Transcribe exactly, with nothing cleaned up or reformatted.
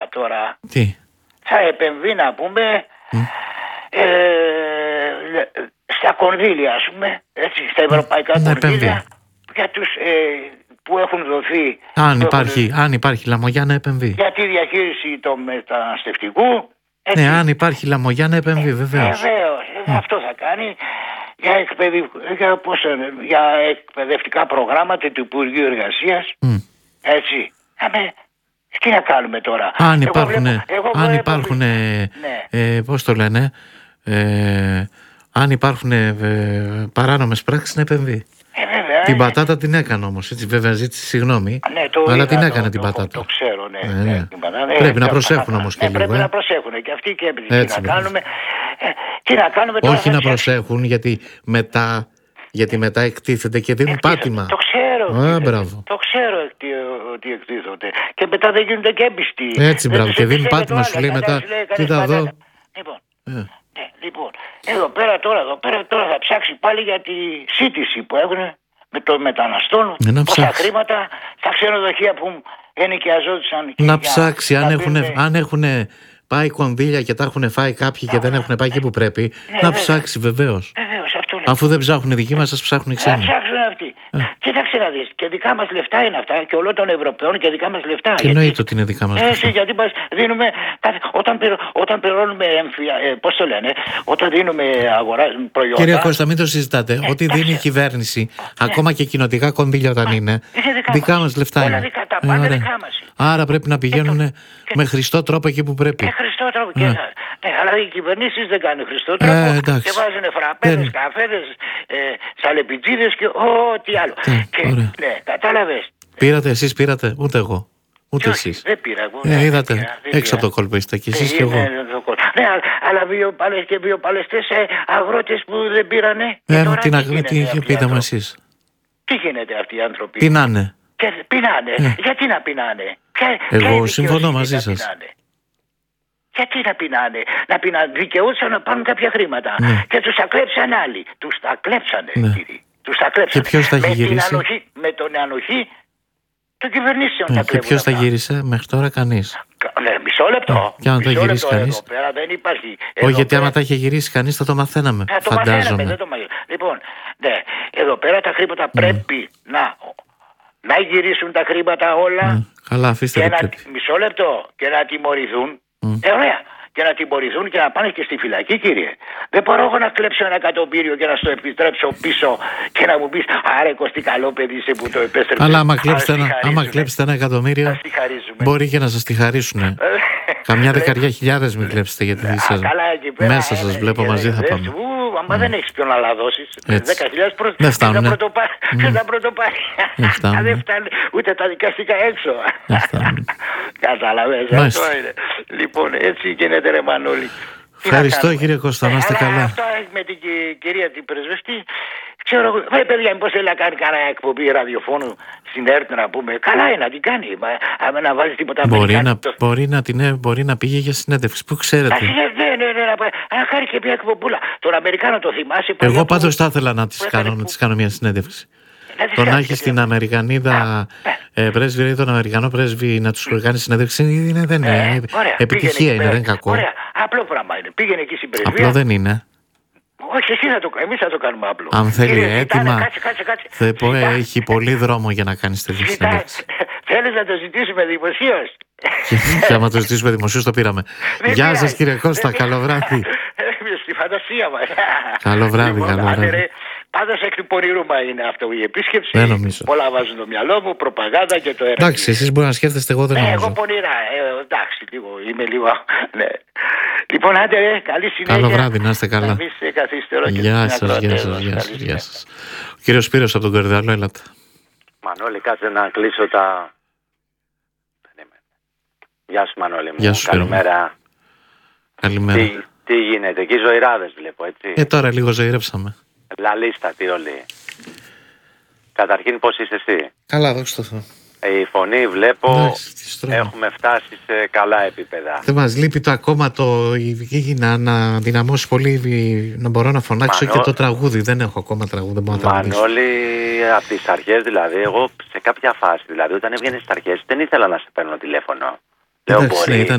τώρα. Τι? Θα επεμβεί να πούμε mm. ε, στα κονδύλια, ας πούμε, έτσι, στα ευρωπαϊκά mm. κονδύλια για τους ε, που έχουν δοθεί. Αν υπάρχει, έχουν, αν υπάρχει λαμογιά να επεμβεί. Για τη διαχείριση του μεταναστευτικού. Έτσι. Ναι, αν υπάρχει λαμογιά να επεμβεί, ε, βεβαίως. Βεβαίως, mm. αυτό θα κάνει. Για, εκπαιδευ... για, πώς, για εκπαιδευτικά προγράμματα του Υπουργείου Εργασίας. Mm. Έτσι. Άμε, τι να κάνουμε τώρα. Αν υπάρχουν, εγώ βλέπω, εγώ αν υπάρχουν ναι. ε, πώς το λένε, ε, αν υπάρχουν ε, παράνομες πράξεις να επεμβεί. Ε, βέβαια, την ε, πατάτα την έκανε όμως, έτσι, βέβαια ζήτησε συγγνώμη, ναι, το αλλά είδα, την έκανε το, την το, πατάτα. Το, το ξέρω, ναι. Ε, ναι. ναι. Την πατάτα, πρέπει ε, να ε, προσέχουν ε, όμως και ε, λίγο. Πρέπει ε. να προσέχουν και αυτοί και εμείς. Έτσι, τι να κάνουμε. Ε, τι να κάνουμε τώρα. Όχι να προσέχουν, γιατί μετά... Γιατί μετά εκτίθεται και δίνουν εκτίθεται. πάτημα. Το ξέρω. Α, μπράβο. Το ξέρω ότι εκτίθονται. Και μετά δεν γίνονται και έμπιστοι. Έτσι, μπράβο. Και δίνουν πάτημα, σου λέει μετά. Κοίτα εδώ. Λοιπόν, ε. ναι, λοιπόν, εδώ πέρα τώρα, εδώ πέρα τώρα θα ψάξει πάλι για τη σύντηση που έχουν με το μεταναστών. Πόσα χρήματα στα ξενοδοχεία που ενοικιαζόντουσαν. Να ψάξει αν έχουν, αν έχουν πάει κονδύλια και τα έχουν φάει κάποιοι και δεν έχουν πάει εκεί που πρέπει. Ναι, να ψάξει βεβαίως. Αφού δεν ψάχνουν οι δικοί μας, σας ψάχνουν οι ξένοι. Να ψάξουν αυτοί. Ε. Κοίταξε να δεις. Και δικά μας λεφτά είναι αυτά. Και όλων των Ευρωπαίων και δικά μας λεφτά. Και εννοείται ότι είναι δικά μας λεφτά. Έτσι, γιατί μας δίνουμε. Όταν, πληρω, όταν πληρώνουμε έμφυα. Ε, πώς το λένε. Όταν δίνουμε αγορά προϊόντα. Κύριε Κώστα, μην το συζητάτε. Ε, Ό,τι δίνει η κυβέρνηση, ε, ακόμα και κοινοτικά κονδύλια όταν είναι. Είναι δικά, δικά μας λεφτά είναι. Δικά, τα πάντα ε, δικά μας. Άρα πρέπει να πηγαίνουν ε, με χρηστό τρόπο εκεί που πρέπει. Με χρηστό τρόπο. Ε. Ναι, αλλά οι κυβερνήσεις δεν κάνουν χρηστό τρόπο. Ε, και βάζουν φραπέδες, καφέδες, ε, σαλεπιτζίδες και ό,τι άλλο. Ε, και, ναι, κατάλαβες. Πήρατε, εσείς πήρατε, ούτε εγώ. Ούτε εσείς. Δεν πήρα εγώ. Ε, ναι, είδατε, δεν πήρα, δεν έξω πήρα. από το κόλπο είστε και εσείς ε, και εγώ. Ναι, ναι, αλλά βιοπαλαιστές και βιοπαλαιστές ε, αγρότες που δεν πήρανε. Ε, με την αγρότη τι είχε πείτε μου εσείς. Τι γίνεται αυτοί οι άνθρωποι. Πεινάνε. Και πεινάνε. Ε. Γιατί να πεινάνε. Ποια, εγώ ποια συμφωνώ μαζί σας. Γιατί να πεινάνε, να πεινάνε, δικαιούσαν να πάρουν κάποια χρήματα. Ναι. Και τους τα κλέψαν άλλοι. Τους τα κλέψανε, ναι. κύριοι. Τους τα κλέψανε. Και ποιος τα έχει με γυρίσει. Την ανοχή, με τον ανοχή των κυβερνήσεων. Ναι, τα και ποιος τα γύρισε μέχρι τώρα, κανείς. Ναι, μισό λεπτό. Ναι. Και αν τα γυρίσει κανείς. Εδώ πέρα δεν υπάρχει. Όχι, γιατί άμα τα είχε γυρίσει κανείς θα το μαθαίναμε. Θα το φαντάζομαι. μαθαίναμε, δεν το μαθαίναμε. Λοιπόν, ναι, εδώ πέρα τα χρήματα mm. πρέπει να, να γυρίσουν τα χρήματα όλα. Mm. Καλά, αφήστε και να, μισό λεπτό και να τιμωρηθούν. Mm. Ε, ωραία. Και να τιμωρηθούν και να πάνε και στη φυλακή, κύριε. Δεν μπορώ εγώ να κλέψω ένα εκατομμύριο και να στο επιστρέψω πίσω και να μου πεις άρε Κωστή, καλό παιδί είσαι που το επέστρεψε. Αλλά άμα κλέψετε ένα, άμα κλέψετε ένα εκατομμύριο, μπορεί και να σας τη χαρίσουν. Καμιά δεκαριά χιλιάδες μην κλέψετε, γιατί σας, μέσα σας βλέπω μαζί θα πάμε. Μα δεν έχεις ποιον να la δώσεις. Δέκα χιλιάδες πρώτα. Δεν φτάνουν. Ποιος θα πρωτοπάρει. Δεν φτάνουν ούτε τα δικαστικά έξω. Καταλαβαίνεις, αυτό είναι. Λοιπόν, έτσι γίνεται ρε Μανώλη. Ευχαριστώ κύριε Κώστα, να είστε καλά. Αυτό με την κυρία την πρεσβευτή. Ξέρω εγώ, βρε παιδιά, μήπως θέλει να κάνει κανένα εκπομπή ραδιοφώνου στην ΕΡΤ να πούμε. Καλά είναι να την κάνει. Μα, να βάλει τίποτα μπορεί να, το... μπορεί, να την, μπορεί να πήγε για συνέντευξη. Πού ξέρετε. Ναι, ναι, ναι, ναι, να κάνει και μια εκπομπούλα. Τον Αμερικάνο το θυμάσαι. Εγώ πάντως θα ήθελα να της κάνω, να της κάνω μια συνέντευξη. Το να έχει την Αμερικανίδα ε, πρέσβη ή τον Αμερικανό πρέσβη να του κάνει συνέντευξη είναι, δεν είναι. Ε, ωραία, επιτυχία είναι, δεν είναι κακό. Ωραία, απλό πράγμα είναι. Πήγαινε εκεί στην πρεσβεία. Απλό δεν είναι. Όχι, εσύ θα το κάνεις, εμείς θα το κάνουμε απλό. Αν θέλει Κύριε, έτοιμα, ζητάνε, κάτσε, κάτσε, κάτσε. Θα πω, έχει πολύ δρόμο για να κάνεις τέτοια συνέντευξη. Θέλεις να το ζητήσουμε δημοσίως. Και άμα το ζητήσουμε δημοσίως το πήραμε. Γεια σας κύριε Κώστα, καλό βράδυ. Στη φαντασία μας. Καλό βράδυ, καλό βράδυ. Πάντως εκ του πονηρούμα είναι αυτό η επίσκεψη. Δεν νομίζω. Πολλά βάζουν το μυαλό μου, προπαγάνδα και το έργο. Εντάξει, εσείς μπορεί να σκέφτεστε, εγώ δεν ναι, νομίζω. Εγώ πονηρά, ε, εντάξει, λίγο, είμαι λίγο. Ναι. Λοιπόν, άντε, ρε, καλή συνέχεια. Καλό βράδυ, να είστε καλά. Γεια σας, γεια σας, γεια σας, γεια σας. Ο κύριος Σπύρος από τον Κορυδαλό, έλατε. Μανώλη, κάτσε να κλείσω τα. Γεια σου, Μανώλη μου. Γεια σου, καλημέρα. Καλημέρα. Τι, τι γίνεται, εκεί ζωηράδες βλέπω, έτσι. Ε, τώρα λίγο ζωηρέψαμε. Λαλίστατοι όλοι. Καταρχήν, πώς είσαι εσύ? Καλά, δόξα τω Θεώ. Η φωνή βλέπω, έχουμε φτάσει σε καλά επίπεδα. Δεν μας λείπει το ακόμα το να, να δυναμώσει πολύ, να μπορώ να φωνάξω Μανώ... και το τραγούδι. Δεν έχω ακόμα τραγούδι, δεν μπορώ να τραγουδήσω. Μανώλη, από τις αρχές δηλαδή, εγώ σε κάποια φάση, δηλαδή όταν έβγαινε στις αρχές, δεν ήθελα να σε παίρνω τηλέφωνο. Λέω μπορεί.